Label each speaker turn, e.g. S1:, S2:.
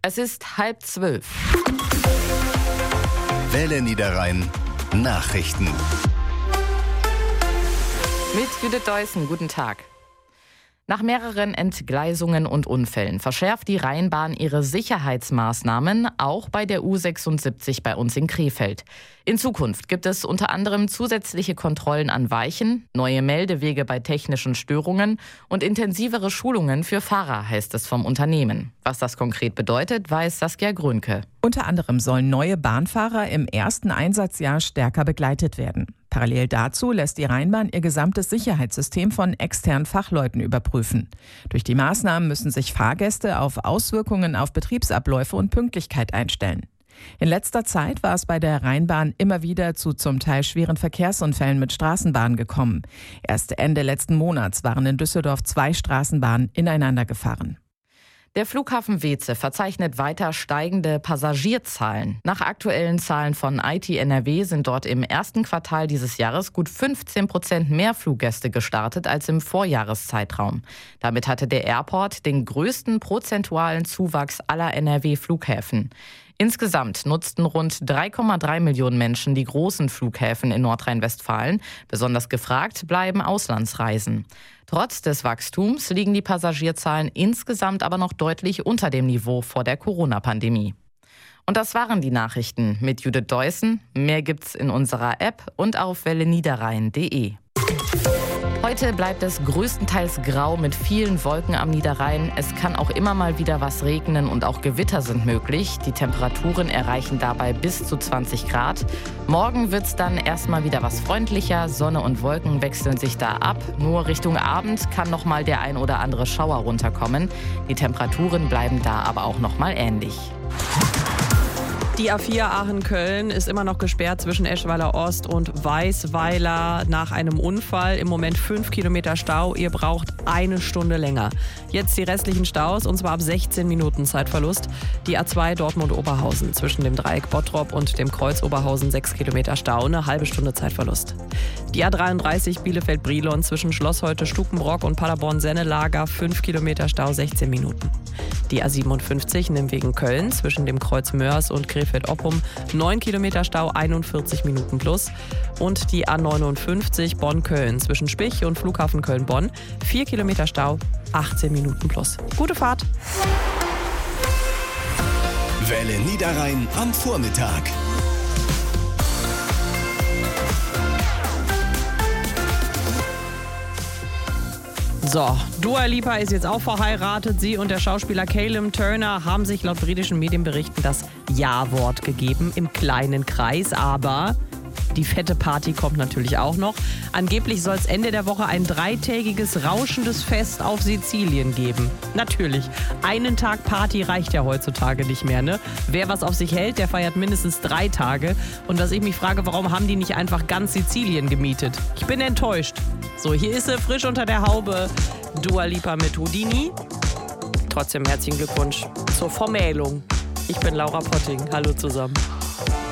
S1: Es ist 11:30.
S2: Welle Niederrhein Nachrichten.
S1: Mit Judith Deussen, guten Tag. Nach mehreren Entgleisungen und Unfällen verschärft die Rheinbahn ihre Sicherheitsmaßnahmen, auch bei der U76 bei uns in Krefeld. In Zukunft gibt es unter anderem zusätzliche Kontrollen an Weichen, neue Meldewege bei technischen Störungen und intensivere Schulungen für Fahrer, heißt es vom Unternehmen. Was das konkret bedeutet, weiß Saskia Grönke.
S3: Unter anderem sollen neue Bahnfahrer im ersten Einsatzjahr stärker begleitet werden. Parallel dazu lässt die Rheinbahn ihr gesamtes Sicherheitssystem von externen Fachleuten überprüfen. Durch die Maßnahmen müssen sich Fahrgäste auf Auswirkungen auf Betriebsabläufe und Pünktlichkeit einstellen. In letzter Zeit war es bei der Rheinbahn immer wieder zu zum Teil schweren Verkehrsunfällen mit Straßenbahnen gekommen. Erst Ende letzten Monats waren in Düsseldorf 2 Straßenbahnen ineinander gefahren.
S1: Der Flughafen Weeze verzeichnet weiter steigende Passagierzahlen. Nach aktuellen Zahlen von IT NRW sind dort im ersten Quartal dieses Jahres gut 15% mehr Fluggäste gestartet als im Vorjahreszeitraum. Damit hatte der Airport den größten prozentualen Zuwachs aller NRW-Flughäfen. Insgesamt nutzten rund 3,3 Millionen Menschen die großen Flughäfen in Nordrhein-Westfalen. Besonders gefragt bleiben Auslandsreisen. Trotz des Wachstums liegen die Passagierzahlen insgesamt aber noch deutlich unter dem Niveau vor der Corona-Pandemie. Und das waren die Nachrichten mit Judith Deussen. Mehr gibt's in unserer App und auf welleniederrhein.de. Heute bleibt es größtenteils grau mit vielen Wolken am Niederrhein. Es kann auch immer mal wieder was regnen und auch Gewitter sind möglich. Die Temperaturen erreichen dabei bis zu 20 Grad. Morgen wird es dann erstmal wieder was freundlicher. Sonne und Wolken wechseln sich da ab. Nur Richtung Abend kann noch mal der ein oder andere Schauer runterkommen. Die Temperaturen bleiben da aber auch noch mal ähnlich.
S4: Die A4 Aachen-Köln ist immer noch gesperrt zwischen Eschweiler Ost und Weißweiler nach einem Unfall. Im Moment 5 Kilometer Stau. Ihr braucht 1 Stunde länger. Jetzt die restlichen Staus, und zwar ab 16 Minuten Zeitverlust. Die A2 Dortmund-Oberhausen zwischen dem Dreieck Bottrop und dem Kreuz Oberhausen 6 Kilometer Stau, eine halbe Stunde Zeitverlust. Die A33 Bielefeld-Brilon zwischen Schlossheute-Stukenbrock und Paderborn-Sennelager 5 Kilometer Stau, 16 Minuten. Die A57 Nimwegen Köln zwischen dem Kreuz Mörs und Krefeld-Oppum 9 Kilometer Stau, 41 Minuten plus. Und die A59 Bonn-Köln zwischen Spich und Flughafen Köln-Bonn 4 Kilometer Stau, 18 Minuten plus. Gute Fahrt!
S2: Welle Niederrhein am Vormittag.
S4: So, Dua Lipa ist jetzt auch verheiratet. Sie und der Schauspieler Callum Turner haben sich laut britischen Medienberichten das Ja-Wort gegeben im kleinen Kreis. Aber die fette Party kommt natürlich auch noch. Angeblich soll es Ende der Woche ein 3-tägiges rauschendes Fest auf Sizilien geben. Natürlich, einen Tag Party reicht ja heutzutage nicht mehr, ne? Wer was auf sich hält, der feiert mindestens 3 Tage. Und was ich mich frage, warum haben die nicht einfach ganz Sizilien gemietet? Ich bin enttäuscht. So, hier ist sie frisch unter der Haube. Dua Lipa mit Houdini. Trotzdem herzlichen Glückwunsch zur Vermählung. Ich bin Laura Potting. Hallo zusammen.